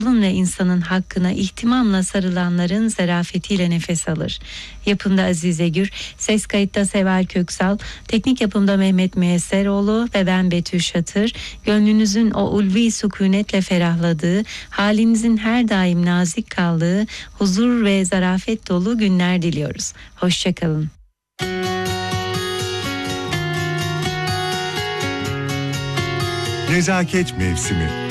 ve insanın hakkına ihtimamla sarılanların zarafetiyle nefes alır. Yapımda Azize Gür, ses kayıtta Seval Köksal, teknik yapımda Mehmet Müyesseroğlu ve ben Betül Şatır. Gönlünüzün o ulvi sükunetle ferahladığı, halinizin her daim nazik kaldığı, huzur ve zarafet dolu günler diliyoruz. Hoşçakalın. Nezaket mevsimi.